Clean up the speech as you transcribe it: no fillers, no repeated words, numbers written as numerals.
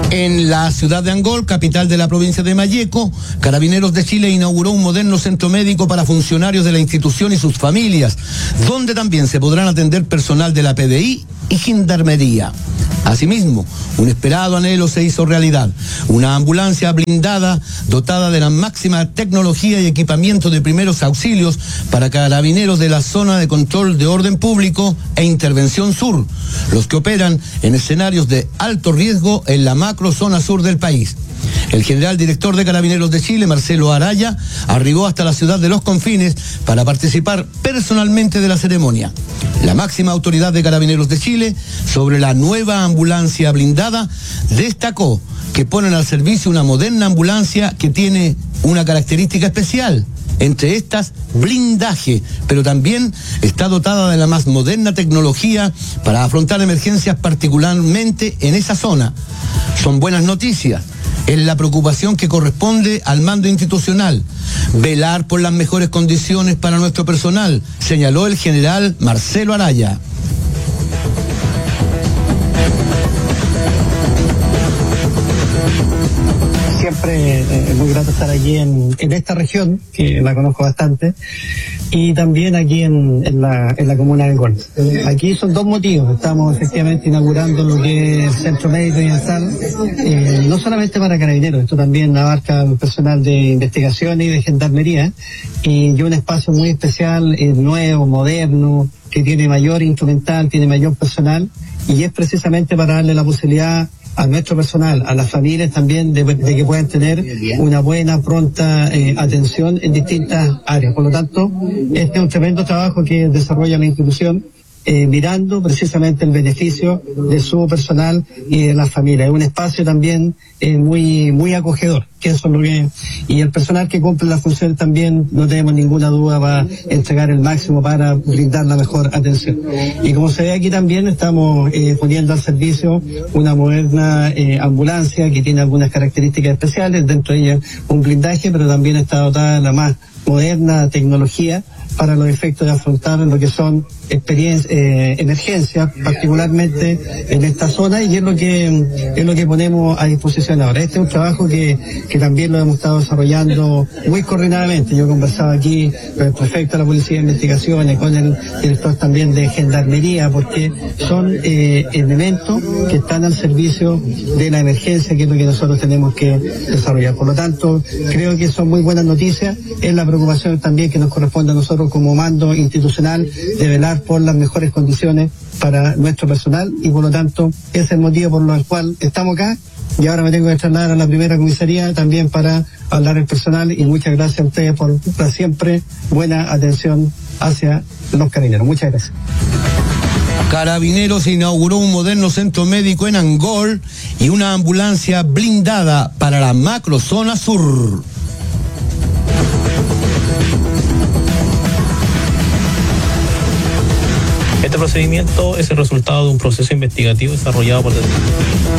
En la ciudad de Angol, capital de la provincia de Malleco, Carabineros de Chile inauguró un moderno centro médico para funcionarios de la institución y sus familias, donde también se podrán atender personal de la PDI y Gendarmería. Asimismo, un esperado anhelo se hizo realidad. Una ambulancia blindada dotada de la máxima tecnología y equipamiento de primeros auxilios para carabineros de la zona de control de orden público e intervención sur, los que operan en escenarios de alto riesgo en la macrozona sur del país. El general director de Carabineros de Chile, Marcelo Araya, arribó hasta la ciudad de Los Confines para participar personalmente de la ceremonia. La máxima autoridad de Carabineros de Chile, sobre la nueva ambulancia blindada, destacó que ponen al servicio una moderna ambulancia que tiene una característica especial. Entre estas, blindaje, pero también está dotada de la más moderna tecnología para afrontar emergencias, particularmente en esa zona. Son buenas noticias. Es la preocupación que corresponde al mando institucional, velar por las mejores condiciones para nuestro personal, señaló el general Marcelo Araya. Siempre es muy grato estar aquí en esta región, que la conozco bastante, y también aquí en la comuna de Angol. Aquí son dos motivos. Estamos efectivamente inaugurando lo que es el Centro Médico Universal, no solamente para Carabineros, esto también abarca el personal de investigación y de Gendarmería, y un espacio muy especial, nuevo, moderno, que tiene mayor instrumental, tiene mayor personal, y es precisamente para darle la posibilidad a nuestro personal, a las familias también, de que puedan tener una buena, pronta atención en distintas áreas. Por lo tanto, este es un tremendo trabajo que desarrolla la institución, mirando precisamente el beneficio de su personal y de las familias. Es un espacio también muy acogedor, que eso es lo que, y el personal que cumple la función también, no tenemos ninguna duda, va a entregar el máximo para brindar la mejor atención. Y como se ve aquí también, estamos poniendo al servicio una moderna ambulancia que tiene algunas características especiales, dentro de ellas un blindaje, pero también está dotada de la más moderna tecnología para los efectos de afrontar lo que son emergencias, particularmente en esta zona, y es lo que ponemos a disposición ahora. Este es un trabajo que también lo hemos estado desarrollando muy coordinadamente. Yo conversaba aquí con el prefecto de la Policía de Investigaciones, con el director también de Gendarmería, porque son elementos que están al servicio de la emergencia, que es lo que nosotros tenemos que desarrollar. Por lo tanto, creo que son muy buenas noticias. Es la preocupación también que nos corresponde a nosotros como mando institucional de velar por las mejores condiciones para nuestro personal, y por lo tanto ese es el motivo por el cual estamos acá, y ahora me tengo que trasladar a la primera comisaría también para hablar el personal, y muchas gracias a ustedes por la siempre buena atención hacia los carabineros. Muchas gracias. Carabineros inauguró un moderno centro médico en Angol y una ambulancia blindada para la macrozona sur. Este procedimiento es el resultado de un proceso investigativo desarrollado por